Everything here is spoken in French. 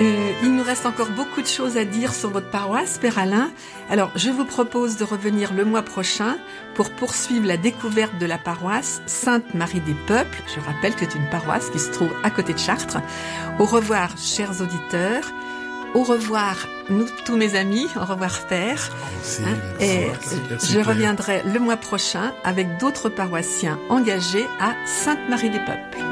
Il nous reste encore beaucoup de choses à dire sur votre paroisse, Père Alain. Alors, je vous propose de revenir le mois prochain pour poursuivre la découverte de la paroisse Sainte-Marie des Peuples. Je rappelle que c'est une paroisse qui se trouve à côté de Chartres. Au revoir, chers auditeurs. Au revoir, nous, tous mes amis. Au revoir, Père. Merci, je reviendrai le mois prochain avec d'autres paroissiens engagés à Sainte-Marie des Peuples.